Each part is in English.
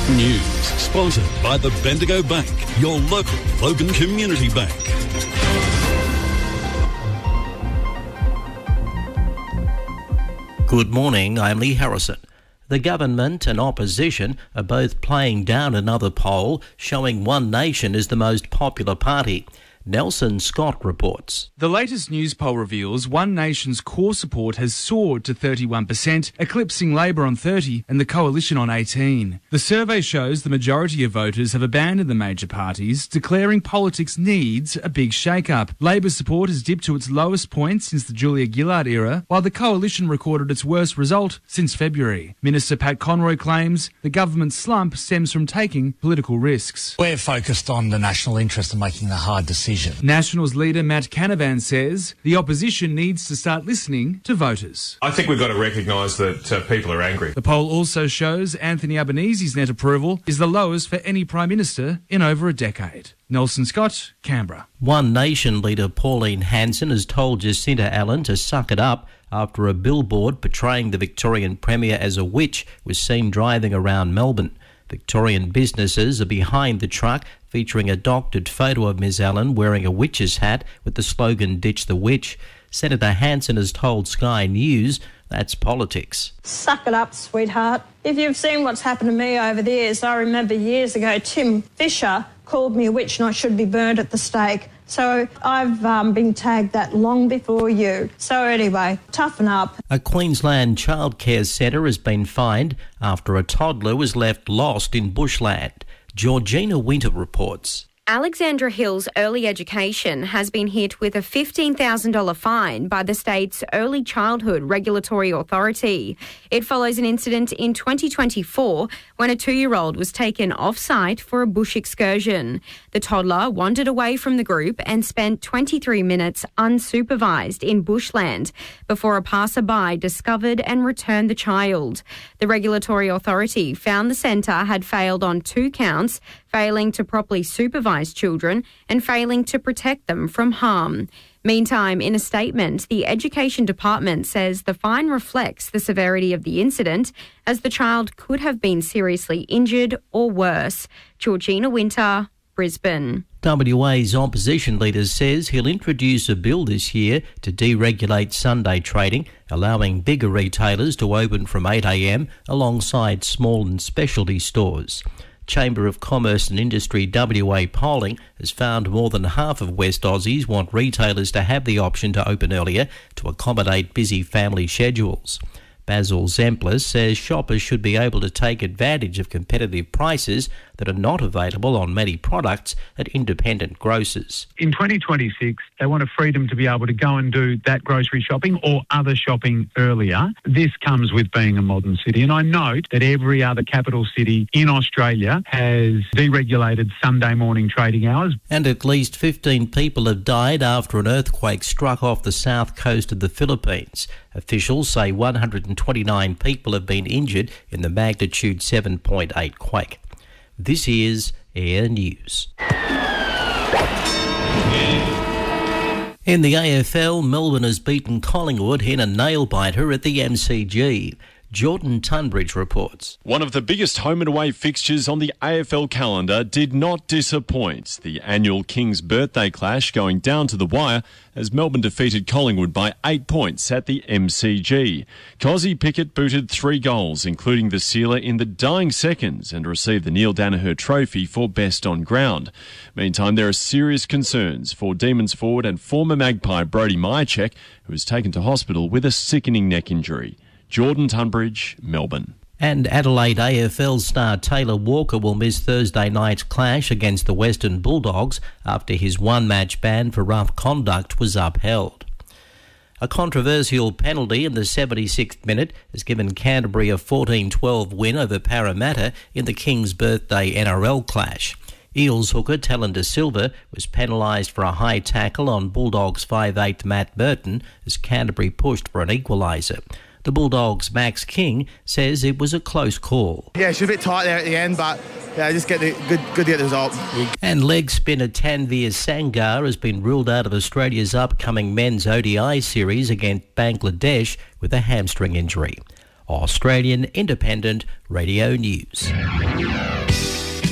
News sponsored by the Bendigo Bank, your local Logan Community Bank. Good morning, I'm Lee Harrison. The government and opposition are both playing down another poll showing One Nation is the most popular party. Nelson Scott reports. The latest news poll reveals One Nation's core support has soared to 31%, eclipsing Labor on 30% and the Coalition on 18%. The survey shows the majority of voters have abandoned the major parties, declaring politics needs a big shake-up. Labor's support has dipped to its lowest point since the Julia Gillard era, while the Coalition recorded its worst result since February. Minister Pat Conroy claims the government's slump stems from taking political risks. We're focused on the national interest and making the hard decisions. Nationals leader Matt Canavan says the opposition needs to start listening to voters. I think we've got to recognise that people are angry. The poll also shows Anthony Albanese's net approval is the lowest for any Prime Minister in over a decade. Nelson Scott, Canberra. One Nation leader Pauline Hanson has told Jacinta Allen to suck it up after a billboard portraying the Victorian Premier as a witch was seen driving around Melbourne. Victorian businesses are behind the truck, featuring a doctored photo of Ms Allen wearing a witch's hat with the slogan "Ditch the Witch." Senator Hanson has told Sky News that's politics. Suck it up, sweetheart. If you've seen what's happened to me over the years, I remember years ago Tim Fisher called me a witch and I should be burned at the stake. So I've been tagged that long before you. So anyway, toughen up. A Queensland childcare centre has been fined after a toddler was left lost in bushland. Georgina Winter reports. Alexandra Hills Early Education has been hit with a $15,000 fine by the state's Early Childhood Regulatory Authority. It follows an incident in 2024 when a 2-year-old was taken off-site for a bush excursion. The toddler wandered away from the group and spent 23 minutes unsupervised in bushland before a passerby discovered and returned the child. The Regulatory Authority found the centre had failed on 2 counts, failing to properly supervise children and failing to protect them from harm. Meantime, in a statement, the Education Department says the fine reflects the severity of the incident, as the child could have been seriously injured or worse. Georgina Winter, Brisbane. WA's opposition leader says he'll introduce a bill this year to deregulate Sunday trading, allowing bigger retailers to open from 8 a.m. alongside small and specialty stores. Chamber of Commerce and Industry WA polling has found more than half of West Aussies want retailers to have the option to open earlier to accommodate busy family schedules. Basil Zemplis says shoppers should be able to take advantage of competitive prices that are not available on many products at independent grocers. In 2026, they want a freedom to be able to go and do that grocery shopping or other shopping earlier. This comes with being a modern city. And I note that every other capital city in Australia has deregulated Sunday morning trading hours. And at least 15 people have died after an earthquake struck off the south coast of the Philippines. Officials say 129 people have been injured in the magnitude 7.8 quake. This is Air News. In the AFL, Melbourne has beaten Collingwood in a nail-biter at the MCG. Jordan Tunbridge reports. One of the biggest home and away fixtures on the AFL calendar did not disappoint. The annual King's Birthday clash going down to the wire as Melbourne defeated Collingwood by 8 points at the MCG. Cozzy Pickett booted 3 goals, including the sealer in the dying seconds, and received the Neil Danaher Trophy for best on ground. Meantime, there are serious concerns for Demons forward and former Magpie Brodie Myercheck, who was taken to hospital with a sickening neck injury. Jordan Tunbridge, Melbourne. And Adelaide AFL star Taylor Walker will miss Thursday night's clash against the Western Bulldogs after his one-match ban for rough conduct was upheld. A controversial penalty in the 76th minute has given Canterbury a 14-12 win over Parramatta in the King's Birthday NRL clash. Eels hooker Talon De Silva was penalised for a high tackle on Bulldogs 5'8" Matt Burton as Canterbury pushed for an equaliser. The Bulldogs' Max King says it was a close call. Yeah, it was a bit tight there at the end, but yeah, just get the good to get the result. And leg spinner Tanveer Sangar has been ruled out of Australia's upcoming men's ODI series against Bangladesh with a hamstring injury. Australian Independent Radio News.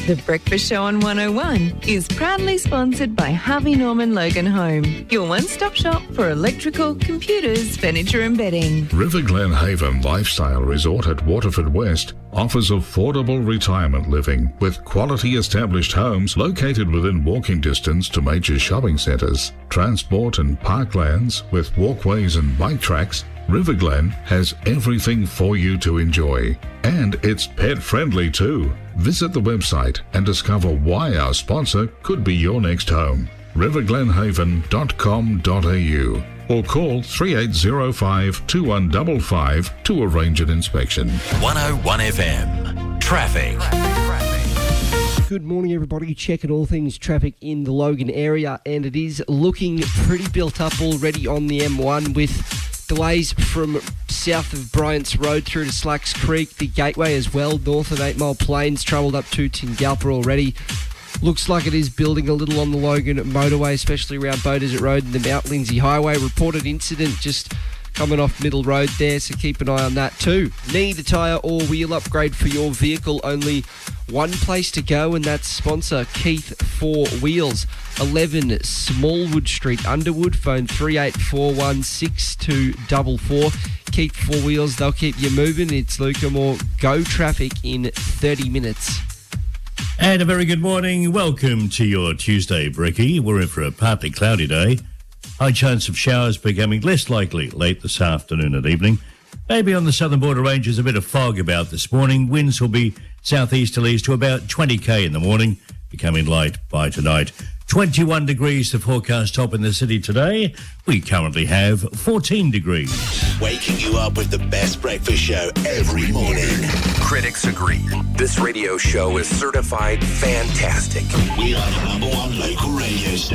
The Breakfast Show on 101 is proudly sponsored by Harvey Norman Logan Home, your one-stop shop for electrical, computers, furniture and bedding. River Glen Haven Lifestyle Resort at Waterford West offers affordable retirement living with quality established homes located within walking distance to major shopping centres, transport and parklands with walkways and bike tracks. River Glen has everything for you to enjoy. And it's pet friendly too. Visit the website and discover why our sponsor could be your next home. riverglenhaven.com.au or call 3805 2155 to arrange an inspection. 101 FM. Traffic. Good morning, everybody. Checking all things traffic in the Logan area, and it is looking pretty built up already on the M1 with delays from south of Bryant's Road through to Slacks Creek, the Gateway as well, north of 8 Mile Plains, troubled up to Tingalpa already. Looks like it is building a little on the Logan motorway, especially around Beaudesert Road and the Mount Lindsay Highway. Reported incident just coming off Middle Road there, so keep an eye on that too. Need a tyre or wheel upgrade for your vehicle? Only one place to go, and that's sponsor Keith 4 Wheels, 11 Smallwood Street, Underwood. Phone 38416244. Keith 4 Wheels, they'll keep you moving. It's Luca Moore. Go traffic in 30 minutes. And a very good morning. Welcome to your Tuesday, Brekkie. We're in for a partly cloudy day. High chance of showers becoming less likely late this afternoon and evening. Maybe on the southern border ranges a bit of fog about this morning. Winds will be southeasterlies to about 20k in the morning, becoming light by tonight. 21 degrees the forecast top in the city today. We currently have 14 degrees. Waking you up with the best breakfast show every morning. Critics agree. This radio show is certified fantastic. We are the #1 local radio station.